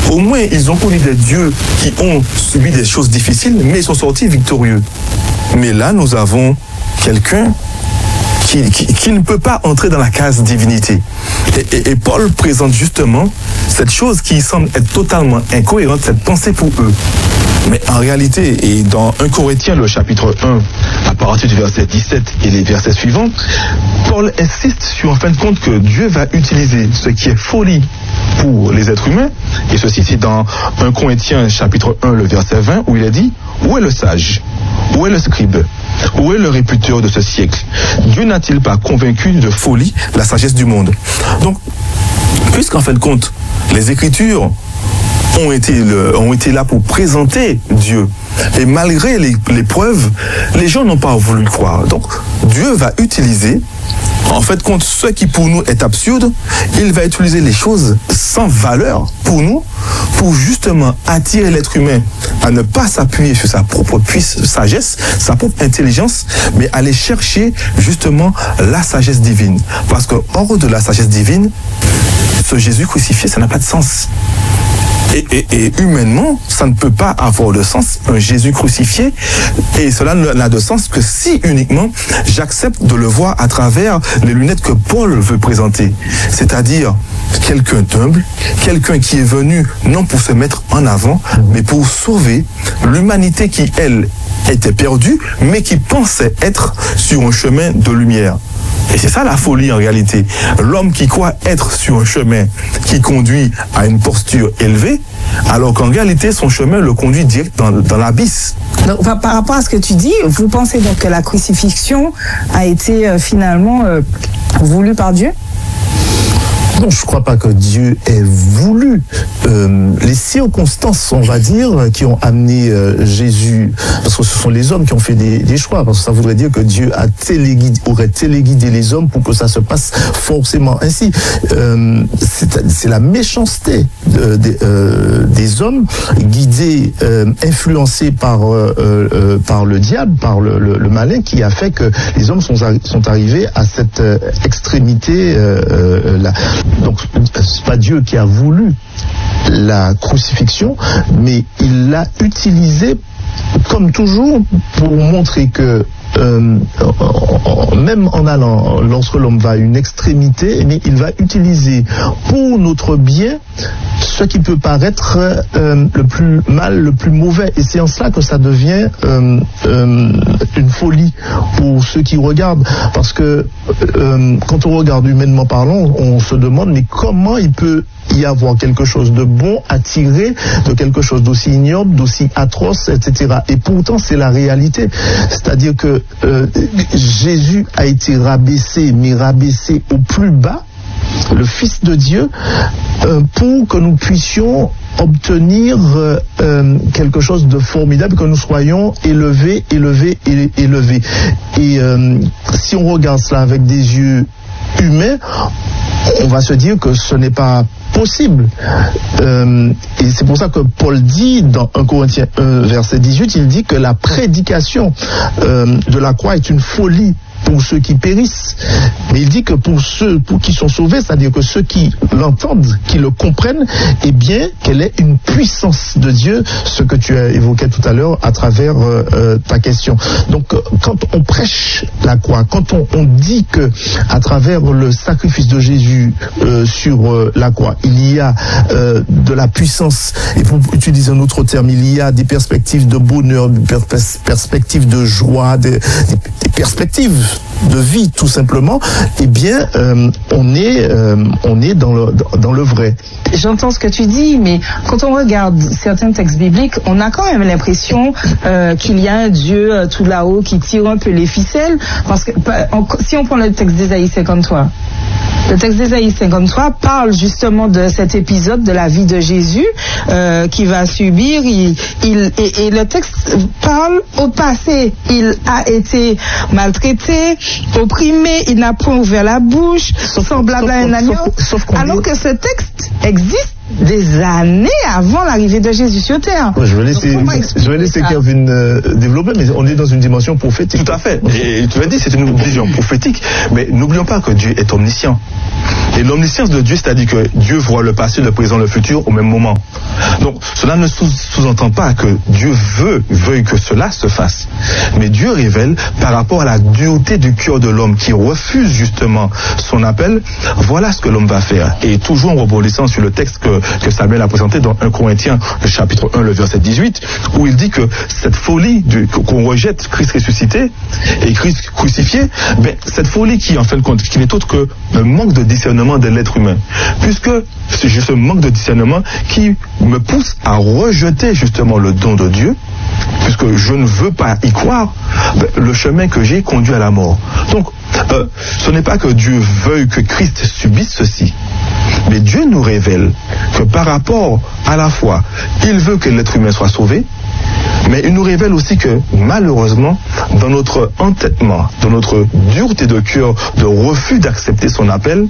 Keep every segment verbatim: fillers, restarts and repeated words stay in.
Au moins, ils ont connu des dieux qui ont subi des choses difficiles, mais ils sont sortis victorieux. Mais là, nous avons quelqu'un qui, qui, qui ne peut pas entrer dans la case divinité. Et, et, et Paul présente justement cette chose qui semble être totalement incohérente, cette pensée pour eux. Mais en réalité, et dans un Corinthiens, le chapitre un, à partir du verset dix-sept et les versets suivants, Paul insiste sur en fin de compte que Dieu va utiliser ce qui est folie pour les êtres humains, et ceci c'est dans un Corinthiens chapitre un, le verset vingt, où il est dit: où est le sage? Où est le scribe? Où est le réputeur de ce siècle? Dieu n'a-t-il pas convaincu de folie la sagesse du monde? Donc, puisqu'en fin de compte, les Écritures ont été, le, ont été là pour présenter Dieu, et malgré les, les preuves, les gens n'ont pas voulu le croire. Donc, Dieu va utiliser, en fait, contre ce qui pour nous est absurde, il va utiliser les choses sans valeur pour nous, pour justement attirer l'être humain à ne pas s'appuyer sur sa propre puissance, sagesse, sa propre intelligence, mais aller chercher justement la sagesse divine. Parce que hors de la sagesse divine, ce Jésus crucifié, ça n'a pas de sens. Et, et, et humainement, ça ne peut pas avoir de sens, un Jésus crucifié, et cela n'a de sens que si uniquement j'accepte de le voir à travers les lunettes que Paul veut présenter. C'est-à-dire quelqu'un d'humble, quelqu'un qui est venu non pour se mettre en avant, mais pour sauver l'humanité qui, elle, était perdue, mais qui pensait être sur un chemin de lumière. Et c'est ça la folie en réalité. L'homme qui croit être sur un chemin qui conduit à une posture élevée, alors qu'en réalité son chemin le conduit direct dans, dans l'abysse. Donc, par rapport à ce que tu dis, vous pensez donc que la crucifixion a été euh, finalement euh, voulue par Dieu ? Non, je ne crois pas que Dieu ait voulu. Euh, les circonstances, on va dire, qui ont amené euh, Jésus, parce que ce sont les hommes qui ont fait des, des choix, parce que ça voudrait dire que Dieu a téléguidé, aurait téléguidé les hommes pour que ça se passe forcément ainsi. Euh, c'est, c'est la méchanceté de, de, euh, des hommes, guidés, euh, influencés par, euh, euh, par le diable, par le, le, le malin, qui a fait que les hommes sont, sont arrivés à cette euh, extrémité euh, euh, là. Donc, c'est pas Dieu qui a voulu la crucifixion, mais il l'a utilisée, comme toujours, pour montrer que euh, même en allant, lorsque l'homme va à une extrémité, mais il va utiliser pour notre bien ce qui peut paraître euh, le plus mal, le plus mauvais. Et c'est en cela que ça devient euh, euh, une folie pour ceux qui regardent. Parce que euh, quand on regarde humainement parlant, on se demande, mais comment il peut y avoir quelque chose de bon à tirer de quelque chose d'aussi ignoble, d'aussi atroce, et cetera. Et pourtant, c'est la réalité. C'est-à-dire que euh, Jésus a été rabaissé, mais rabaissé au plus bas, le Fils de Dieu, euh, pour que nous puissions obtenir euh, euh, quelque chose de formidable, que nous soyons élevés, élevés, élevés. Et euh, si on regarde cela avec des yeux humains, on va se dire que ce n'est pas possible. Euh, et c'est pour ça que Paul dit dans un Corinthiens un, verset dix-huit, il dit que la prédication euh, de la croix est une folie pour ceux qui périssent. Mais il dit que pour ceux pour qui sont sauvés, c'est-à-dire que ceux qui l'entendent, qui le comprennent, eh bien, qu'elle est une puissance de Dieu, ce que tu as évoqué tout à l'heure à travers euh, ta question. Donc, quand on prêche la croix, quand on, on dit que à travers le sacrifice de Jésus euh, sur euh, la croix, il y a euh, de la puissance, et pour utiliser un autre terme, il y a des perspectives de bonheur, des pers- perspectives de joie, des, des perspectives de vie tout simplement, eh bien euh, on est euh, on est dans le dans le vrai. J'entends ce que tu dis, mais quand on regarde certains textes bibliques, on a quand même l'impression euh, qu'il y a un Dieu euh, tout là-haut qui tire un peu les ficelles, parce que on, si on prend le texte d'Ésaïe cinquante-trois, le texte d'Ésaïe cinquante-trois parle justement de cet épisode de la vie de Jésus euh, qui va subir, il, il, et, et le texte parle au passé, il a été maltraité, opprimé, il n'a point ouvert la bouche, sauf, semblable sauf, à un agneau, sauf, sauf alors que ce texte existe des années avant l'arrivée de Jésus sur terre. Ouais, je vais laisser, Donc, je vais laisser Kevin euh, développer, mais on est dans une dimension prophétique. Tout à fait. Et tu l'as dit, c'est une vision prophétique, mais n'oublions pas que Dieu est omniscient. Et l'omniscience de Dieu, c'est-à-dire que Dieu voit le passé, le présent, le futur au même moment. Donc, cela ne sous- sous-entend pas que Dieu veut, veuille que cela se fasse. Mais Dieu révèle par rapport à la dureté du cœur de l'homme qui refuse justement son appel, voilà ce que l'homme va faire. Et toujours en rebondissant sur le texte que, que Samuel a présenté dans un Corinthiens, le chapitre un, le verset dix-huit, où il dit que cette folie du, qu'on rejette Christ ressuscité et Christ crucifié, ben, cette folie qui, en fin de compte, qui n'est autre que le manque de discernement de l'être humain. Puisque c'est juste ce manque de discernement qui me pousse à rejeter justement le don de Dieu, puisque je ne veux pas y croire, ben, le chemin que j'ai conduit à la mort. Donc, euh, ce n'est pas que Dieu veuille que Christ subisse ceci, mais Dieu nous révèle que par rapport à la foi, il veut que l'être humain soit sauvé, mais il nous révèle aussi que malheureusement, dans notre entêtement, dans notre dureté de cœur, de refus d'accepter son appel,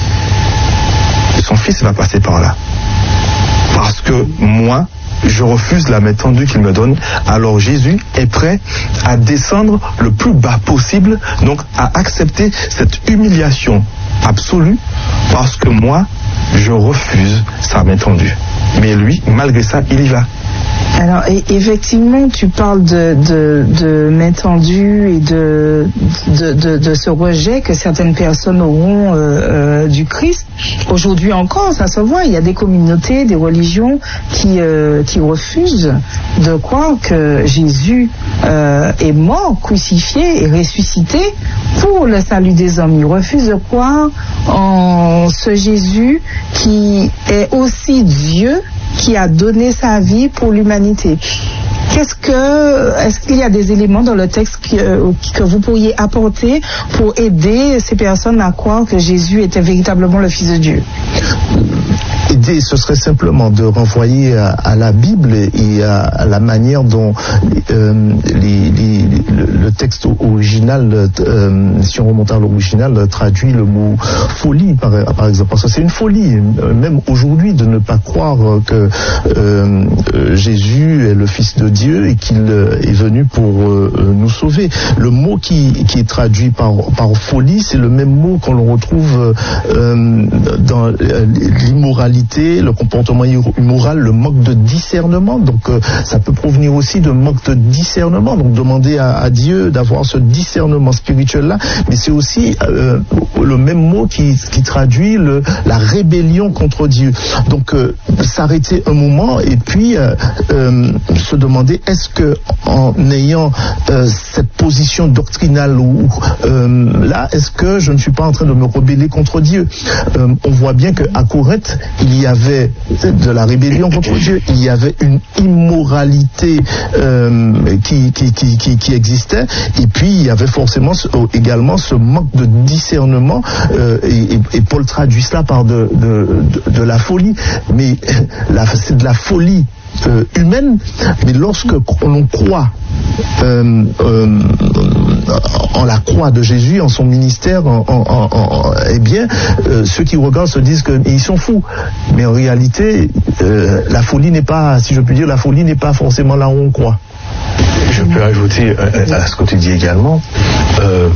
son fils va passer par là. Parce que moi, je refuse la main tendue qu'il me donne, alors Jésus est prêt à descendre le plus bas possible, donc à accepter cette humiliation absolue, parce que moi, je refuse sa main tendue. Mais lui, malgré ça, il y va. Alors, et, effectivement, tu parles de, de, de main tendue et de, de, de, de ce rejet que certaines personnes auront euh, euh, du Christ. Aujourd'hui encore, ça se voit, il y a des communautés, des religions qui, euh, qui refusent de croire que Jésus euh, est mort, crucifié et ressuscité pour le salut des hommes. Ils refusent de croire en ce Jésus qui est aussi Dieu, qui a donné sa vie pour l'humanité. Qu'est-ce que, est-ce qu'il y a des éléments dans le texte que, que vous pourriez apporter pour aider ces personnes à croire que Jésus était véritablement le Fils de Dieu? Aider, ce serait simplement de renvoyer à, à la Bible et à, à la manière dont euh, les, les, le, le texte original, euh, si on remonte à l'original, traduit le mot folie, par, par exemple. Parce que c'est une folie, même aujourd'hui, de ne pas croire que euh, Jésus est le Fils de Dieu et qu'il est venu pour euh, nous sauver. Le mot qui, qui est traduit par, par folie, c'est le même mot qu'on le retrouve euh, dans l'immoralité, le comportement immoral, le manque de discernement. Donc euh, ça peut provenir aussi de manque de discernement. Donc demander à, à Dieu d'avoir ce discernement spirituel-là, mais c'est aussi euh, le même mot qui, qui traduit le, la rébellion contre Dieu. Donc euh, s'arrêter un moment et puis euh, euh, se demander est-ce que en ayant euh, cette position doctrinale ou euh, là, est-ce que je ne suis pas en train de me rebeller contre Dieu? euh, On voit bien qu'à Corinthe, il y avait de la rébellion contre Dieu, il y avait une immoralité euh, qui, qui, qui, qui, qui existait, et puis il y avait forcément ce, également ce manque de discernement, euh, et, et, et Paul traduit cela par de, de, de, de la folie, mais la, c'est de la folie Euh, humaine, mais lorsque l'on croit euh, euh, en la croix de Jésus, en son ministère, en, en, en, en, eh bien, euh, ceux qui regardent se disent qu'ils sont fous. Mais en réalité, euh, la folie n'est pas, si je puis dire, la folie n'est pas forcément là où on croit. Je peux ajouter euh, à ce que tu dis également. Euh,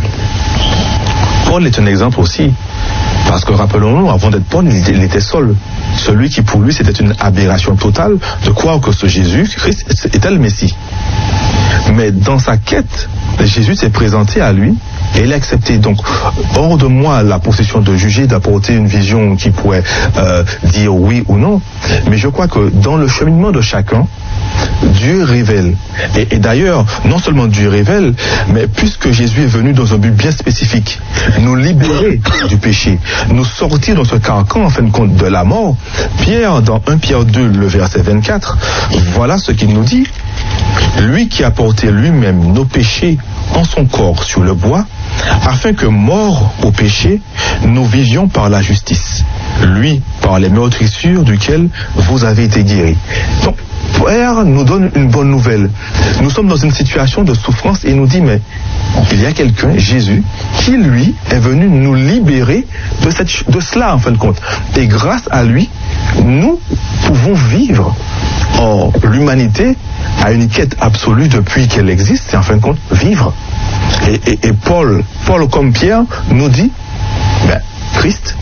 Paul est un exemple aussi. Parce que rappelons-nous, avant d'être Paul, il était seul. Celui qui pour lui c'était une aberration totale de croire que ce Jésus, Christ, était le Messie. Mais dans sa quête, Jésus s'est présenté à lui et il a accepté. Donc, hors de moi la position de juger, d'apporter une vision qui pourrait euh, dire oui ou non. Mais je crois que dans le cheminement de chacun, Dieu révèle. Et, et d'ailleurs, non seulement Dieu révèle, mais puisque Jésus est venu dans un but bien spécifique, nous libérer du péché, nous sortir dans ce carcan, en fin de compte, de la mort, Pierre, dans premier Pierre deux, le verset vingt-quatre, voilà ce qu'il nous dit. Lui qui a porté lui-même nos péchés en son corps sur le bois, afin que, morts au péché, nous vivions par la justice. Lui, par les meurtrissures duquel vous avez été guéris. Donc, Pierre nous donne une bonne nouvelle. Nous sommes dans une situation de souffrance et il nous dit, mais il y a quelqu'un, Jésus, qui lui est venu nous libérer de, cette, de cela en fin de compte. Et grâce à lui, nous pouvons vivre. Or, l'humanité a une quête absolue depuis qu'elle existe, c'est en fin de compte vivre. Et, et, et Paul, Paul comme Pierre nous dit, ben, Christ,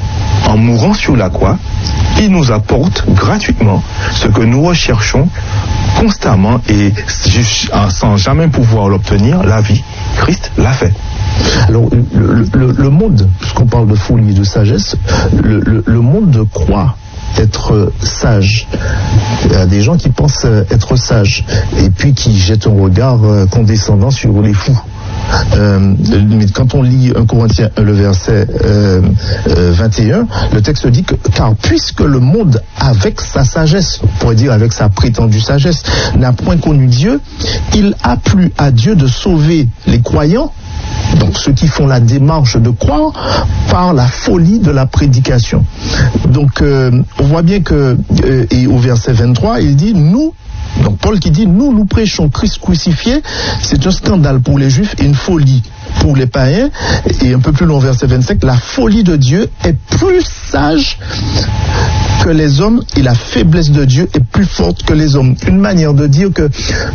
en mourant sur la croix, il nous apporte gratuitement ce que nous recherchons constamment et sans jamais pouvoir l'obtenir, la vie. Christ l'a fait. Alors, le, le, le monde, puisqu'on parle de folie et de sagesse, le, le, le monde croit être sage. Il y a des gens qui pensent être sages et puis qui jettent un regard condescendant sur les fous. Euh, mais quand on lit un Corinthiens un, le verset euh, euh, vingt et un, le texte dit que car puisque le monde avec sa sagesse, on pourrait dire avec sa prétendue sagesse, n'a point connu Dieu, il a plu à Dieu de sauver les croyants, donc ceux qui font la démarche de croire, par la folie de la prédication. Donc euh, on voit bien que, euh, et au verset vingt-trois, il dit nous, donc Paul qui dit nous nous prêchons Christ crucifié, c'est un scandale pour les Juifs et une folie pour les païens. Et un peu plus loin, verset vingt-cinq, la folie de Dieu est plus sage que les hommes et la faiblesse de Dieu est plus forte que les hommes. Une manière de dire que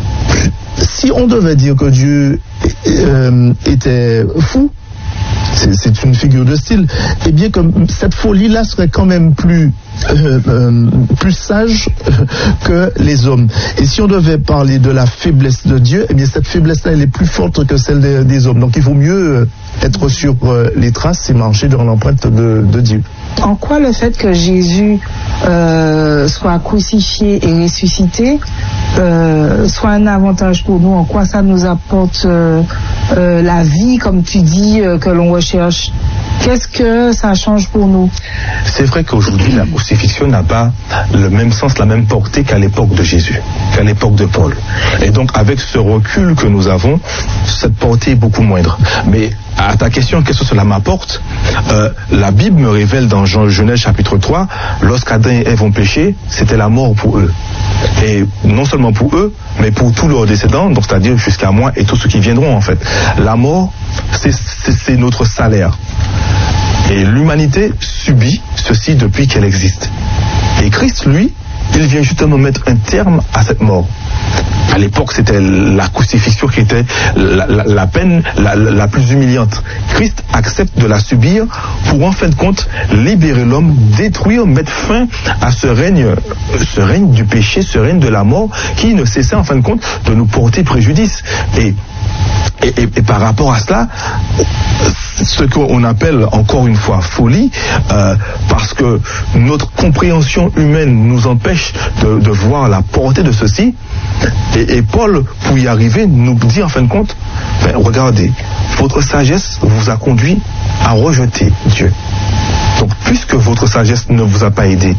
si on devait dire que Dieu euh, était fou, c'est, c'est une figure de style, et bien que cette folie-là serait quand même plus euh, euh, plus sage que les hommes. Et si on devait parler de la faiblesse de Dieu, eh bien cette faiblesse-là, elle est plus forte que celle des, des hommes. Donc il vaut mieux être sur euh, les traces et marcher dans l'empreinte de, de Dieu. En quoi le fait que Jésus euh, soit crucifié et ressuscité euh, soit un avantage pour nous? En quoi ça nous apporte euh, euh, la vie, comme tu dis, euh, que l'on recherche? Qu'est-ce que ça change pour nous? C'est vrai qu'aujourd'hui, la crucifixion n'a pas le même sens, la même portée qu'à l'époque de Jésus, qu'à l'époque de Paul. Et donc, avec ce recul que nous avons, cette portée est beaucoup moindre. Mais à ta question, qu'est-ce que cela m'apporte? euh, La Bible me révèle dans Jean, Genèse chapitre trois, lorsqu'Adam et Ève ont péché, c'était la mort pour eux. Et non seulement pour eux, mais pour tous leurs descendants, donc c'est-à-dire jusqu'à moi et tous ceux qui viendront en fait. La mort, c'est, c'est, c'est notre salaire. Et l'humanité subit ceci depuis qu'elle existe. Et Christ, lui, il vient justement mettre un terme à cette mort. À l'époque, c'était la crucifixion qui était la, la, la peine la, la plus humiliante. Christ accepte de la subir pour en fin de compte libérer l'homme, détruire, mettre fin à ce règne, ce règne du péché, ce règne de la mort qui ne cessait en fin de compte de nous porter préjudice. Et Et, et, et par rapport à cela, ce qu'on appelle encore une fois folie, euh, parce que notre compréhension humaine nous empêche de, de voir la portée de ceci. Et, et Paul, pour y arriver, nous dit en fin de compte, ben, regardez, votre sagesse vous a conduit à rejeter Dieu. Donc, puisque votre sagesse ne vous a pas aidé,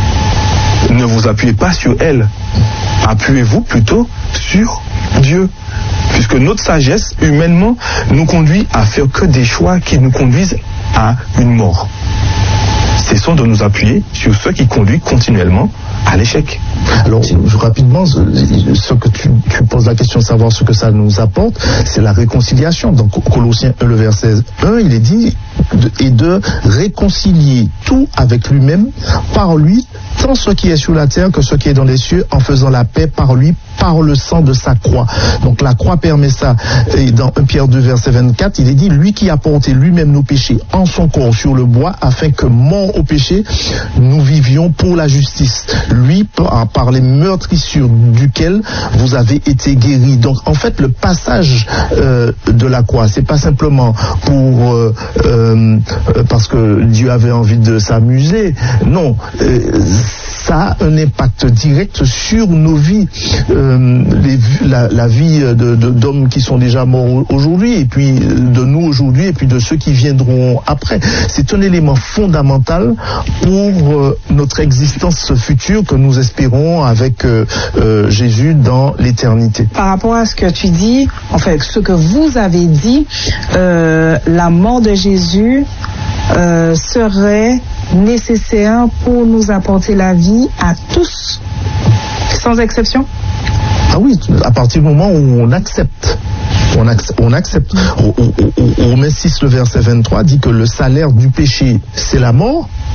ne vous appuyez pas sur elle, appuyez-vous plutôt sur Dieu. Puisque notre sagesse, humainement, nous conduit à faire que des choix qui nous conduisent à une mort. Cessons de nous appuyer sur ce qui conduit continuellement à l'échec. Alors, rapidement, ce que tu, tu poses la question de savoir ce que ça nous apporte, c'est la réconciliation. Donc, Colossiens un, le verset un, il est dit de, et de réconcilier tout avec lui-même, par lui, tant ce qui est sur la terre que ce qui est dans les cieux, en faisant la paix par lui, par le sang de sa croix. Donc la croix permet ça. Et dans un Pierre deux, verset vingt-quatre, il est dit, lui qui a porté lui-même nos péchés en son corps sur le bois, afin que, mort au péché, nous vivions pour la justice. Lui, par, par les meurtrissures duquel vous avez été guéris. Donc en fait, le passage euh, de la croix, c'est pas simplement pour euh, euh, parce que Dieu avait envie de s'amuser. Non, euh, ça a un impact direct sur nos vies. Euh, les, la, la vie de, de, d'hommes qui sont déjà morts aujourd'hui, et puis de nous aujourd'hui, et puis de ceux qui viendront après. C'est un élément fondamental pour euh, notre existence future que nous espérons avec euh, euh, Jésus dans l'éternité. Par rapport à ce que tu dis, en fait, ce que vous avez dit, euh, la mort de Jésus euh, serait nécessaire pour nous apporter la vie à tous, sans exception? Ah oui, à partir du moment où on accepte. On accepte. On accepte. Romains six, le verset vingt-trois, dit que le salaire du péché, c'est la mort.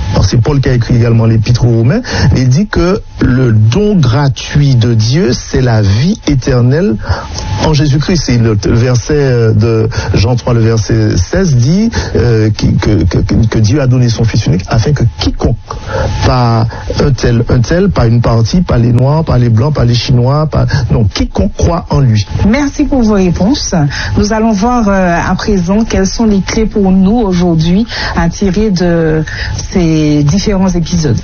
alors c'est Paul qui a écrit également l'Épître aux Romains, mais il dit que le don gratuit de Dieu, c'est la vie éternelle en Jésus-Christ. C'est le verset de Jean trois, le verset seize, dit euh, que, que, que, que Dieu a donné son Fils unique afin que quiconque, pas un tel, un tel, pas une partie, pas les Noirs, pas les Blancs, pas les Chinois, pas, non, quiconque croit en lui. Merci pour vos réponses. Nous allons voir euh, à présent quelles sont les clés pour nous aujourd'hui à tirer de ces différents épisodes.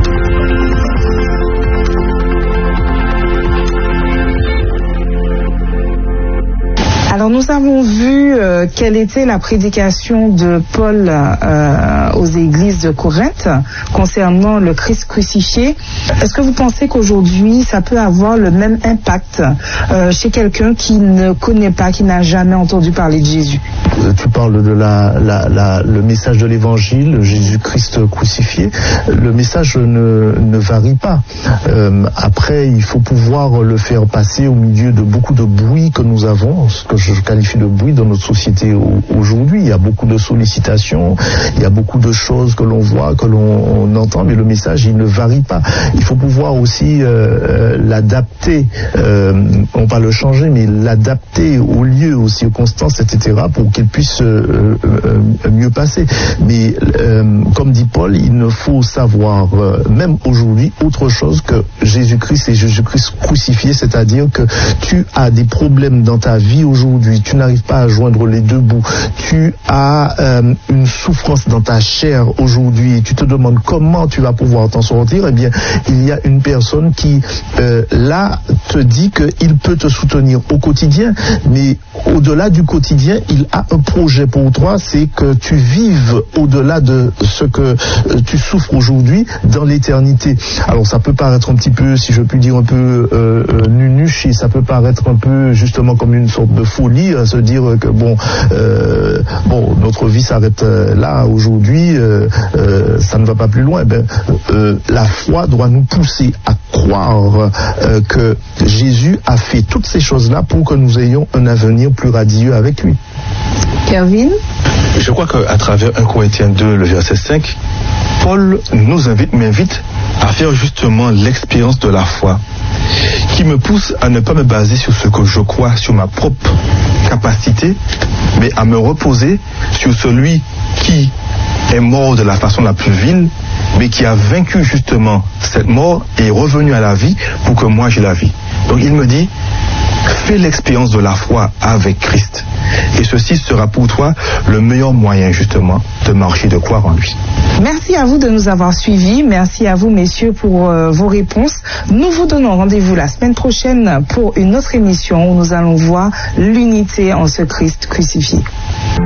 Alors nous avons vu euh, quelle était la prédication de Paul euh, aux églises de Corinthe concernant le Christ crucifié. Est-ce que vous pensez qu'aujourd'hui ça peut avoir le même impact euh, chez quelqu'un qui ne connaît pas, qui n'a jamais entendu parler de Jésus? Tu parles de la, la, la, le message de l'Évangile, Jésus-Christ crucifié. Le message ne, ne varie pas. Euh, après, il faut pouvoir le faire passer au milieu de beaucoup de bruit que nous avons, ce que je qualifie de bruit dans notre société aujourd'hui. Il y a beaucoup de sollicitations, il y a beaucoup de choses que l'on voit, que l'on entend, mais le message, il ne varie pas. Il faut pouvoir aussi euh, l'adapter, euh, non pas le changer, mais l'adapter au lieu, aux circonstances, et cetera, pour qu'il puisse euh, euh, mieux passer. Mais euh, comme dit Paul, il ne faut savoir, euh, même aujourd'hui, autre chose que Jésus-Christ et Jésus-Christ crucifié, c'est-à-dire que tu as des problèmes dans ta vie aujourd'hui, tu n'arrives pas à joindre les deux bouts, tu as euh, une souffrance dans ta chair aujourd'hui et tu te demandes comment tu vas pouvoir t'en sortir, eh bien, il y a une personne qui, euh, là, te dit qu'il peut te soutenir au quotidien, mais au-delà du quotidien, il a un projet pour toi, c'est que tu vives au-delà de ce que euh, tu souffres aujourd'hui dans l'éternité. Alors ça peut paraître un petit peu, si je puis dire, un peu euh, euh, nunuche, et ça peut paraître un peu justement comme une sorte de folie, à se dire que bon, euh, bon, notre vie s'arrête là aujourd'hui, euh, euh, ça ne va pas plus loin. Ben, euh, la foi doit nous pousser à croire euh, que Jésus a fait toutes ces choses-là pour que nous ayons un avenir plus radieux avec lui. Kervin? Je crois qu'à travers un Corinthiens deux, le verset cinq, Paul nous invite, m'invite à faire justement l'expérience de la foi, qui me pousse à ne pas me baser sur ce que je crois, sur ma propre capacité, mais à me reposer sur celui qui est mort de la façon la plus vile, mais qui a vaincu justement cette mort et est revenu à la vie pour que moi j'ai la vie. Donc il me dit, fais l'expérience de la foi avec Christ. Et ceci sera pour toi le meilleur moyen justement de marcher, de croire en lui. Merci à vous de nous avoir suivis. Merci à vous, messieurs, pour euh, vos réponses. Nous vous donnons rendez-vous la semaine prochaine pour une autre émission où nous allons voir l'unité en ce Christ crucifié.